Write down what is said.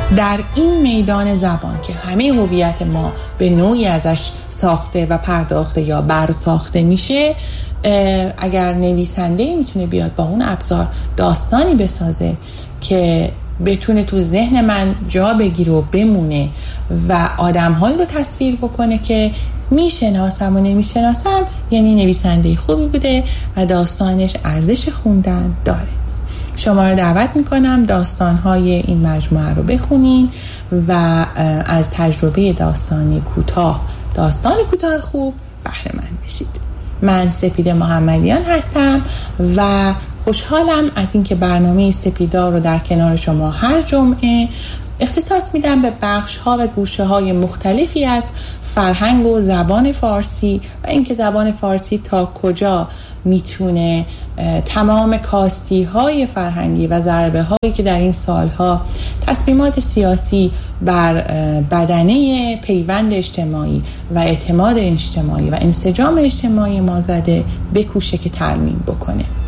در این میدان زبان که همه هویت ما به نوعی ازش ساخته و پرداخته یا برساخته میشه، اگر نویسنده میتونه بیاد با اون ابزار داستانی بسازه که بتونه تو ذهن من جا بگیره و بمونه و آدم‌هایی رو تصویر بکنه که میشناسم و نمیشناسم، یعنی نویسنده خوبی بوده و داستانش ارزش خوندن داره. شما رو دعوت میکنم داستان‌های این مجموعه رو بخونین و از تجربه داستان کوتاه خوب بهره مند بشید. من سپیده محمدیان هستم و خوشحالم از اینکه برنامه سپیدا رو در کنار شما هر جمعه اختصاص میدم به بخش‌ها و گوشه‌های مختلفی از فرهنگ و زبان فارسی و اینکه زبان فارسی تا کجا میتونه تمام کاستی‌های فرهنگی و ضربه‌هایی که در این سالها تصمیمات سیاسی بر بدنه پیوند اجتماعی و اعتماد اجتماعی و انسجام اجتماعی ما زده بکوشه که ترمیم بکنه.